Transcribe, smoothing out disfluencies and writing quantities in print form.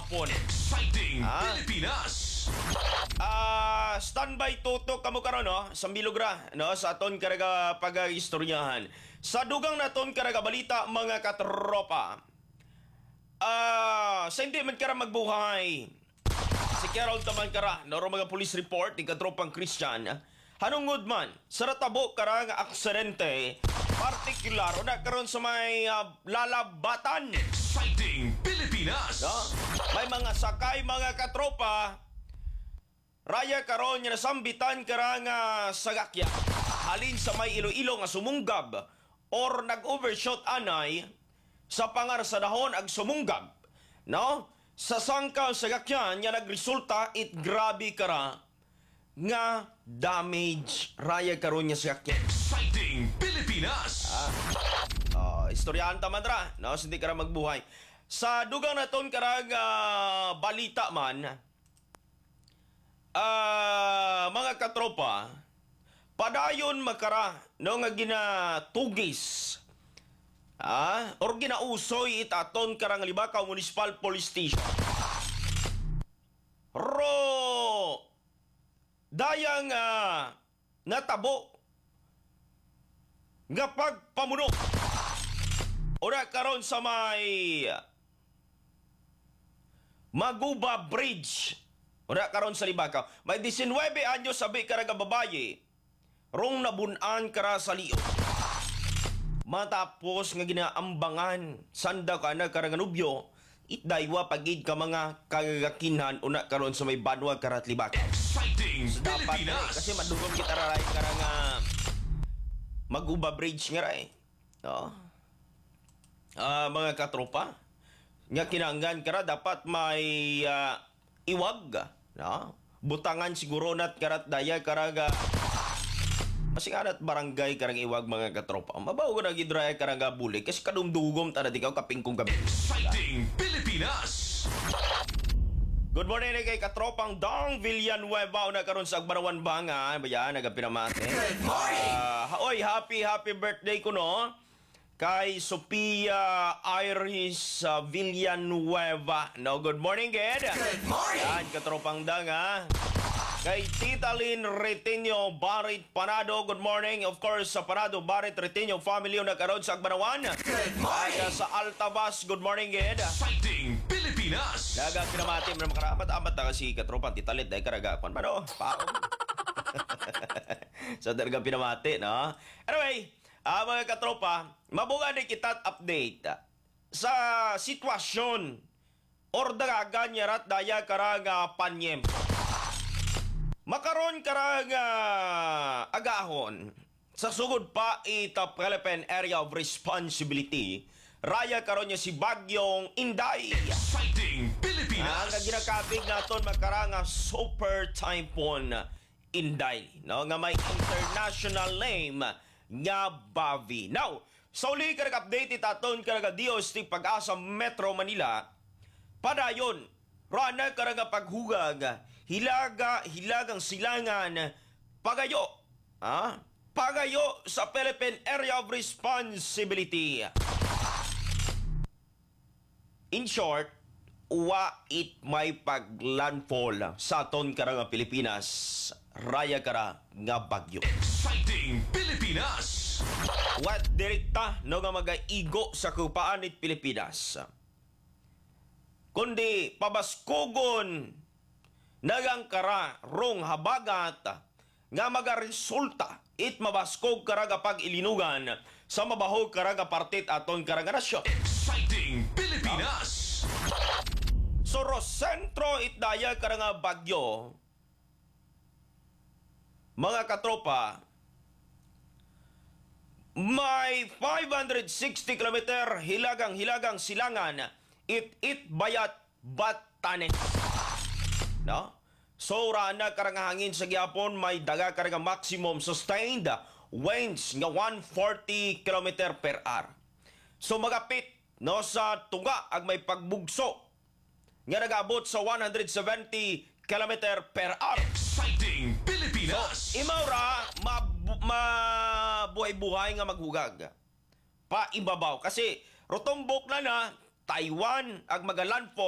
gihapon. Exciting Pilipinas! Standby tutok kamo karon no sa Milogra no sa aton karaga pagaistoryahan. Sa dugang naton karaga balita mga katropa. Sa hindi man kara magbuhay. Si Carol taman kara no mga police report ni katropang Christian. Hanungod man sa ratabo kara nga aksidente partikular na karon sa may lalabatan. Exciting Pilipinas! No? May mga sakay mga katropa. Raya karon nga nasambitan karang sagakya halin sa may Iloilo nga sumunggab or nag-overshot anay sa pangar sa dahon ag sumunggab no sa sangkaw sagakyan nga nagresulta it grabe kara nga damage raya karon nga sagakyan. Exciting Pilipinas! Istoryahan ta man ra no hindi kara magbuhay sa dugang naton karang balita man. Mga katropa, padayon makara no nga ginatugis or ginausoy itaton karang Libakaw Municipal Police Station. Ro dayang natabo nga pagpamuno ora karon sa may Maguba Bridge. Ora karon sa Libakaw. May 19 anyos sabi karaga babaye. Rong nabunan kara sa liot. Matapos nga ginaambangan sanda ka na karaga nubyo. Itdaywa pagid ka mga kagakinhan una karon sa may Banwa karat Libakaw. Exciting Dapat Pilipinas! kasi madugong kita raray karanga Maguba Bridge nga ray. No? Mga katropa. Nga kinanggan kara dapat may iwag. No? Butangan siguro nat karat daya karaga masing anat barangay karang iwag mga katropa. Mabaw ko na gidraya karaga bulik kasi kadumdugom tada di ka kapingkong gabi. Exciting Pilipinas! Good morning kay katropang Dong Villanueva na karon sa Agbarawan Banga. Bayan nagapinamate. Good morning! Oy, happy birthday ko no. Kay Sophia Iris Villanueva. No, good morning, Ged. Good morning! Yan, katropang danga. Kay Tita Lynn Reteño Barit Panado, good morning. Of course, sa Panado Barit Reteño family yung nagkaroon sa Agbanawan. Good morning! At sa Altabas, good morning, Ged. Exciting Pilipinas! Naga kinamati mo na makarapat-amat na kasi katropang Tita Lynn dahil karagapan. Mano, paong. So, talagang pinamati, no? Anyway, mga katropa, mabuga na kita update sa sitwasyon or dagagan yarat daya karang panyem. Makaron karang agahon sa sugod pa ita Philippine Area of Responsibility. Raya karon niya si Bagyong Inday. Exciting Ang Pilipinas! ginakabig naton makarang Super Typhoon Inday, no? Nga may international name nga Bavi. Now, sa uli karag update itaton karag DOST Pag-asa Metro Manila, padayon, rana karag paghugag, hilagang silangan, pagayo, pagayo sa Philippine Area of Responsibility. In short, it may paglandfall sa aton karang Pilipinas, raya kara nga bagyo. Exciting Pilipinas! What direkta no nga magaigo sa kupaanit Pilipinas. Kundi pabaskugon nagang kara rong habagat nga magaresulta it mabaskog karaga pag ilinugan sa mabahog karaga partit aton karaga nasyon. Exciting Pilipinas! So Rosentro itdaya karanga bagyo. Mga katropa, may 560 kilometer hilagang silangan it bayat Batanes. No? So rana karang hangin sa gihapon may daga karang maximum sustained winds nga 140 km per hour. So magapit no sa tunga ag may pagbugso nga nagabot sa 170 km per hour. Exciting Pilipinas! Imaura, mabuhay-buhay nga maghugag. Pa ibabaw. Kasi, rotombok na Taiwan, ag magalandfall